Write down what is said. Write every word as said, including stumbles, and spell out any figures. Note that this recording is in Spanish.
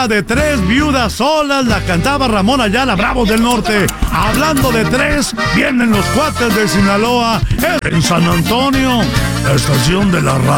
era de Tres Viudas Solas, la cantaba Ramón Ayala, Bravos del Norte. Hablando de tres, vienen los Cuates de Sinaloa, en San Antonio, la estación de la radio.